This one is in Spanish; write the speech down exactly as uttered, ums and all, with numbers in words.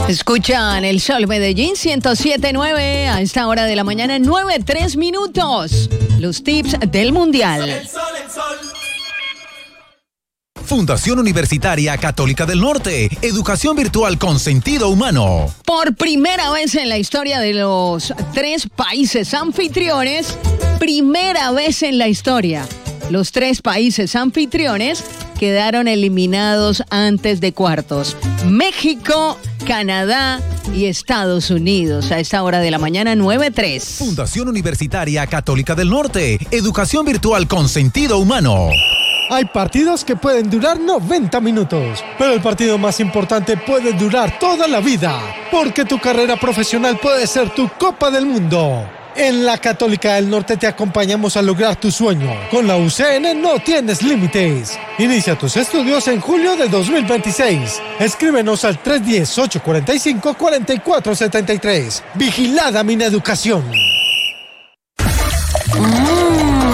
Escuchan el Sol Medellín ciento siete punto nueve a esta hora de la mañana, nueve tres minutos. Los tips del Mundial. El sol, el sol. Fundación Universitaria Católica del Norte. Educación virtual con sentido humano. Por primera vez en la historia de los tres países anfitriones, primera vez en la historia, los tres países anfitriones quedaron eliminados antes de cuartos. México, Canadá y Estados Unidos. A esta hora de la mañana, nueve tres. Fundación Universitaria Católica del Norte. Educación virtual con sentido humano. Hay partidos que pueden durar noventa minutos, pero el partido más importante puede durar toda la vida, porque tu carrera profesional puede ser tu Copa del Mundo. En la Católica del Norte te acompañamos a lograr tu sueño. Con la U C N no tienes límites. Inicia tus estudios en julio de dos mil veintiséis. Escríbenos al tres uno cero, ocho cuatro cinco, cuatro cuatro siete tres. Vigilada Mineducación.